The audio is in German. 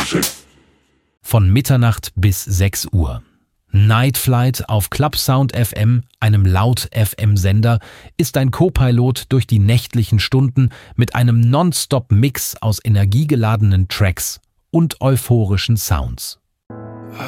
Von Mitternacht bis 6 Uhr. Night Flight auf Clubsound FM, einem Laut-FM-Sender, ist ein Co-Pilot durch die nächtlichen Stunden mit einem Non-Stop-Mix aus energiegeladenen Tracks und euphorischen Sounds.